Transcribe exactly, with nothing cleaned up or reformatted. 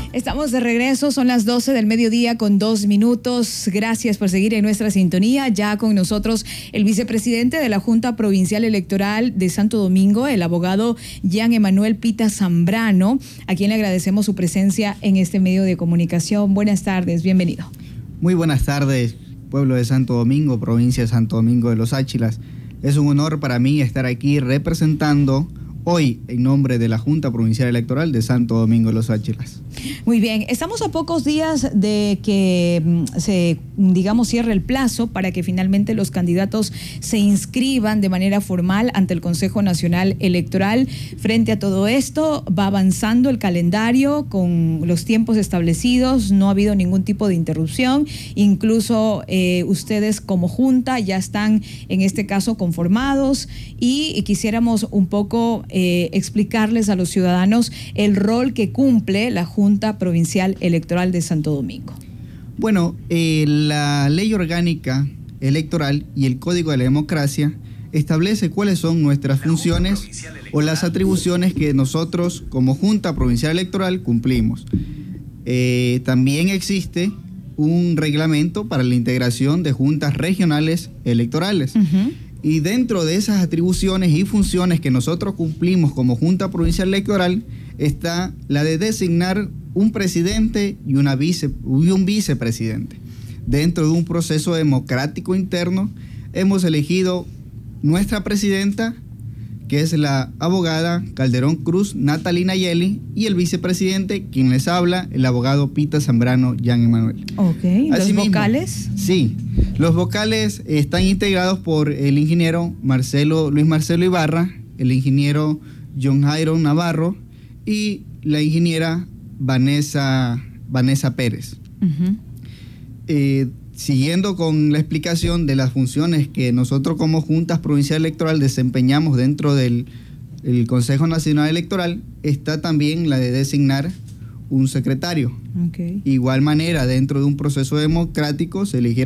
Estamos de regreso, son las doce del mediodía con dos minutos. Gracias por seguir en nuestra sintonía. Ya con nosotros el vicepresidente de la Junta Provincial Electoral de Santo Domingo, el abogado Jean Emanuel Pita Zambrano, a quien le agradecemos su presencia en este medio de comunicación. Buenas tardes, bienvenido. Muy buenas tardes, pueblo de Santo Domingo, provincia de Santo Domingo de los Áchilas. Es un honor para mí estar aquí representando hoy en nombre de la Junta Provincial Electoral de Santo Domingo de los Áchilas. Muy bien, estamos a pocos días de que se, digamos, cierre el plazo para que finalmente los candidatos se inscriban de manera formal ante el Consejo Nacional Electoral. Frente a todo esto, va avanzando el calendario con los tiempos establecidos, no ha habido ningún tipo de interrupción, incluso eh, ustedes como Junta ya están en este caso conformados y, y quisiéramos un poco eh, explicarles a los ciudadanos el rol que cumple la Junta Junta Provincial Electoral de Santo Domingo. Bueno, eh, la Ley Orgánica Electoral y el Código de la Democracia establece cuáles son nuestras funciones o las atribuciones que nosotros como Junta Provincial Electoral cumplimos. Eh, también existe un reglamento para la integración de juntas regionales electorales. Uh-huh. Y dentro de esas atribuciones y funciones que nosotros cumplimos como Junta Provincial Electoral está la de designar un presidente y, una vice, y un vicepresidente. Dentro de un proceso democrático interno hemos elegido nuestra presidenta, que es la abogada Calderón Cruz Natalie Nayeli, y el vicepresidente, quien les habla, el abogado Pita Zambrano Jean Emanuel. Ok, ¿los Asimismo, vocales? Sí, los vocales están integrados por el ingeniero Marcelo, Luis Marcelo Ibarra, el ingeniero John Jairo Navarro y la ingeniera Vanessa, Vanessa Pérez. Uh-huh. Eh, siguiendo con la explicación de las funciones que nosotros como Juntas Provincial Electoral desempeñamos dentro del el Consejo Nacional Electoral, está también la de designar un secretario. Okay. Igual manera, dentro de un proceso democrático se eligieron